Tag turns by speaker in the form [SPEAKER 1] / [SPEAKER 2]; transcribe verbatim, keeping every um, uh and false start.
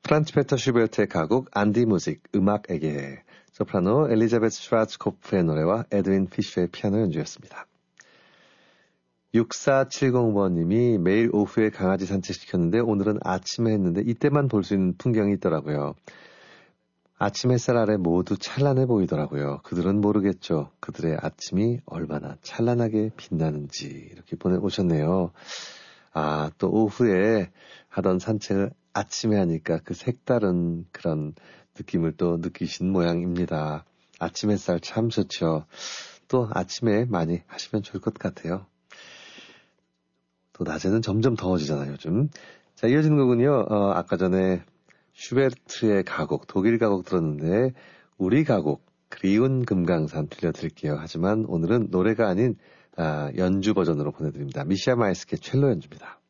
[SPEAKER 1] 프란츠 페터 슈베르트의 가곡 안디 무직 음악에게 소프라노 엘리자베스 슈바츠코프의 노래와 에드윈 피셔의 피아노 연주였습니다. 육사칠공번님이 매일 오후에 강아지 산책시켰는데 오늘은 아침에 했는데 이때만 볼 수 있는 풍경이 있더라고요. 아침 햇살 아래 모두 찬란해 보이더라고요. 그들은 모르겠죠. 그들의 아침이 얼마나 찬란하게 빛나는지 이렇게 보내오셨네요. 아, 또 오후에 하던 산책을 아침에 하니까 그 색다른 그런 느낌을 또 느끼신 모양입니다. 아침 햇살 참 좋죠. 또 아침에 많이 하시면 좋을 것 같아요. 또 낮에는 점점 더워지잖아요, 요즘. 자, 이어지는 곡은요, 어, 아까 전에 슈베르트의 가곡, 독일 가곡 들었는데, 우리 가곡, 그리운 금강산 들려드릴게요. 하지만 오늘은 노래가 아닌, 아, 연주 버전으로 보내드립니다. 미샤 마이스케 첼로 연주입니다.